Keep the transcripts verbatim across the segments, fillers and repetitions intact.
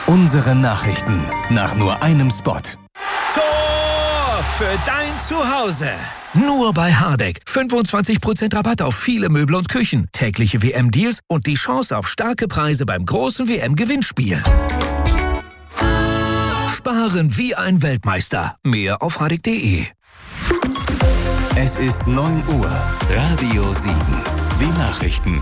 Unsere Nachrichten nach nur einem Spot. Tor für dein Zuhause. Nur bei Hardegg. fünfundzwanzig Prozent Rabatt auf viele Möbel und Küchen, tägliche W M-Deals und die Chance auf starke Preise beim großen W M-Gewinnspiel. Sparen wie ein Weltmeister. Mehr auf hardegg punkt de. Es ist neun Uhr. Radio sieben. Die Nachrichten.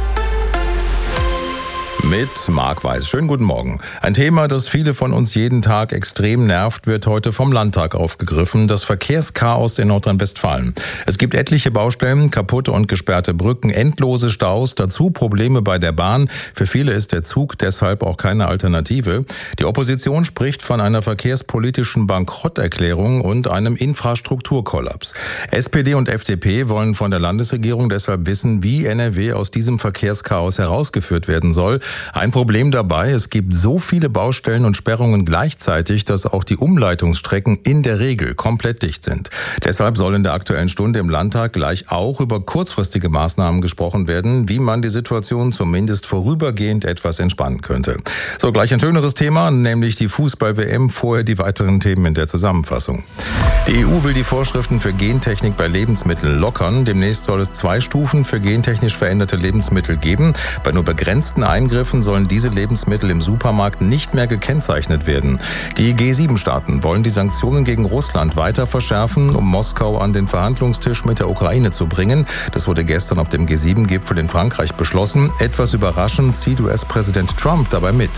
Mit Marc Weiß. Schönen guten Morgen. Ein Thema, das viele von uns jeden Tag extrem nervt, wird heute vom Landtag aufgegriffen. Das Verkehrschaos in Nordrhein-Westfalen. Es gibt etliche Baustellen, kaputte und gesperrte Brücken, endlose Staus, dazu Probleme bei der Bahn. Für viele ist der Zug deshalb auch keine Alternative. Die Opposition spricht von einer verkehrspolitischen Bankrotterklärung und einem Infrastrukturkollaps. S P D und F D P wollen von der Landesregierung deshalb wissen, wie N R W aus diesem Verkehrschaos herausgeführt werden soll. Ein Problem dabei, es gibt so viele Baustellen und Sperrungen gleichzeitig, dass auch die Umleitungsstrecken in der Regel komplett dicht sind. Deshalb soll in der Aktuellen Stunde im Landtag gleich auch über kurzfristige Maßnahmen gesprochen werden, wie man die Situation zumindest vorübergehend etwas entspannen könnte. So, gleich ein schöneres Thema, nämlich die Fußball-W M, vorher die weiteren Themen in der Zusammenfassung. Die E U will die Vorschriften für Gentechnik bei Lebensmitteln lockern. Demnächst soll es zwei Stufen für gentechnisch veränderte Lebensmittel geben. Bei nur begrenzten Eingriffen sollen diese Lebensmittel im Supermarkt nicht mehr gekennzeichnet werden. Die G sieben Staaten wollen die Sanktionen gegen Russland weiter verschärfen, um Moskau an den Verhandlungstisch mit der Ukraine zu bringen. Das wurde gestern auf dem G sieben Gipfel in Frankreich beschlossen. Etwas überraschend zieht U S-Präsident Trump dabei mit.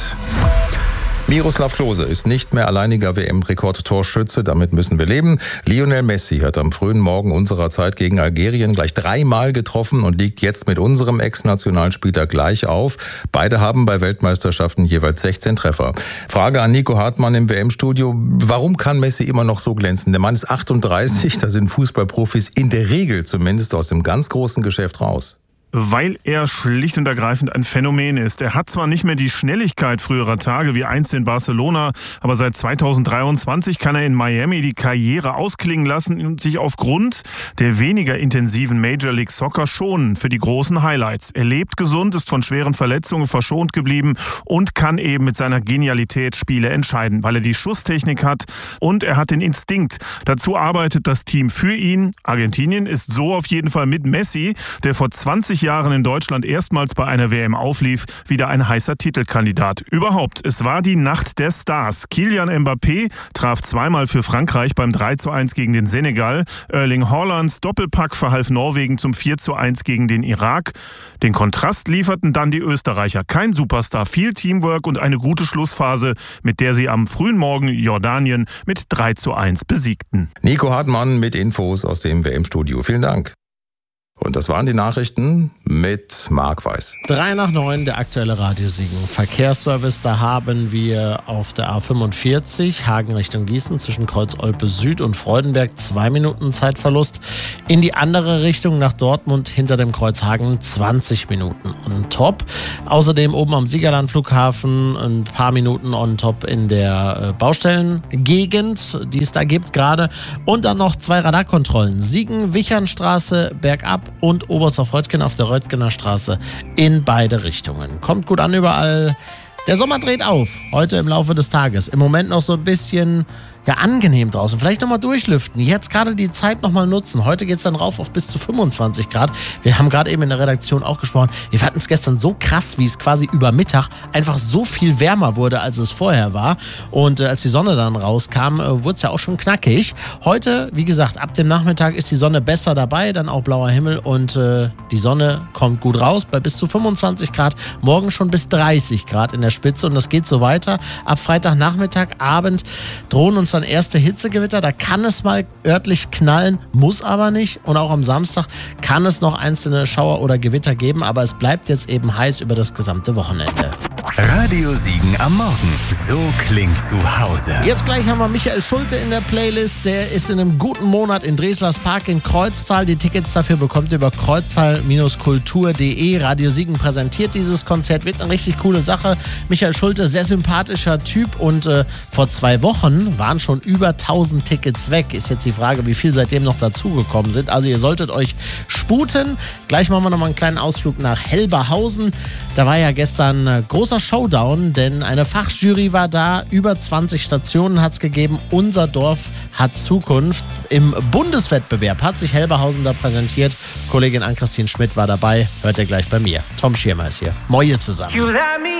Miroslav Klose ist nicht mehr alleiniger W M-Rekordtorschütze, damit müssen wir leben. Lionel Messi hat am frühen Morgen unserer Zeit gegen Algerien gleich dreimal getroffen und liegt jetzt mit unserem Ex-Nationalspieler gleich auf. Beide haben bei Weltmeisterschaften jeweils sechzehn Treffer. Frage an Nico Hartmann im W M-Studio: Warum kann Messi immer noch so glänzen? Der Mann ist achtunddreißig, da sind Fußballprofis in der Regel zumindest aus dem ganz großen Geschäft raus. Weil er schlicht und ergreifend ein Phänomen ist. Er hat zwar nicht mehr die Schnelligkeit früherer Tage wie einst in Barcelona, aber seit zweitausenddreiundzwanzig kann er in Miami die Karriere ausklingen lassen und sich aufgrund der weniger intensiven Major League Soccer schonen für die großen Highlights. Er lebt gesund, ist von schweren Verletzungen verschont geblieben und kann eben mit seiner Genialität Spiele entscheiden, weil er die Schusstechnik hat und er hat den Instinkt. Dazu arbeitet das Team für ihn. Argentinien ist so auf jeden Fall mit Messi, der vor zwanzig Jahren in Deutschland erstmals bei einer W M auflief, wieder ein heißer Titelkandidat. Überhaupt, es war die Nacht der Stars. Kylian Mbappé traf zweimal für Frankreich beim drei zu eins gegen den Senegal. Erling Haalands Doppelpack verhalf Norwegen zum vier zu eins gegen den Irak. Den Kontrast lieferten dann die Österreicher. Kein Superstar, viel Teamwork und eine gute Schlussphase, mit der sie am frühen Morgen Jordanien mit drei zu eins besiegten. Nico Hartmann mit Infos aus dem W M-Studio. Vielen Dank. Und das waren die Nachrichten mit Marc Weiß. Drei nach neun, der aktuelle Radiosiegen. Verkehrsservice, da haben wir auf der A fünfundvierzig, Hagen Richtung Gießen, zwischen Kreuz-Olpe Süd und Freudenberg zwei Minuten Zeitverlust. In die andere Richtung nach Dortmund hinter dem Kreuz Hagen zwanzig Minuten on top. Außerdem oben am Siegerland-Flughafen ein paar Minuten on top in der Baustellengegend, die es da gibt gerade. Und dann noch zwei Radarkontrollen. Siegen-Wichernstraße bergab und Oberstdorf-Röttgen auf der Röttgener Straße in beide Richtungen. Kommt gut an überall. Der Sommer dreht auf, heute im Laufe des Tages. Im Moment noch so ein bisschen ja, angenehm draußen. Vielleicht nochmal durchlüften. Jetzt gerade die Zeit nochmal nutzen. Heute geht es dann rauf auf bis zu fünfundzwanzig Grad. Wir haben gerade eben in der Redaktion auch gesprochen. Wir fanden es gestern so krass, wie es quasi über Mittag einfach so viel wärmer wurde, als es vorher war. Und äh, als die Sonne dann rauskam, äh, wurde es ja auch schon knackig. Heute, wie gesagt, ab dem Nachmittag ist die Sonne besser dabei. Dann auch blauer Himmel und äh, die Sonne kommt gut raus bei bis zu fünfundzwanzig Grad. Morgen schon bis dreißig Grad in der Spitze. Und das geht so weiter. Ab Freitagnachmittag, Abend drohen uns dann erste Hitzegewitter. Da kann es mal örtlich knallen, muss aber nicht. Und auch am Samstag kann es noch einzelne Schauer oder Gewitter geben, aber es bleibt jetzt eben heiß über das gesamte Wochenende. Radio Siegen am Morgen. So klingt zu Hause. Jetzt gleich haben wir Michael Schulte in der Playlist. Der ist in einem guten Monat in Dreslers Park in Kreuztal. Die Tickets dafür bekommt ihr über kreuztal kultur punkt de. Radio Siegen präsentiert dieses Konzert. Wird eine richtig coole Sache. Michael Schulte, sehr sympathischer Typ. Und äh, vor zwei Wochen waren schon über tausend Tickets weg. Ist jetzt die Frage, wie viel seitdem noch dazugekommen sind. Also ihr solltet euch sputen. Gleich machen wir nochmal einen kleinen Ausflug nach Helberhausen. Da war ja gestern äh, großer Showdown, denn eine Fachjury war da. Über zwanzig Stationen hat es gegeben. Unser Dorf hat Zukunft. Im Bundeswettbewerb hat sich Helberhausen da präsentiert. Kollegin Ann-Christine Schmidt war dabei. Hört ihr gleich bei mir. Tom Schirmer ist hier. Moje zusammen.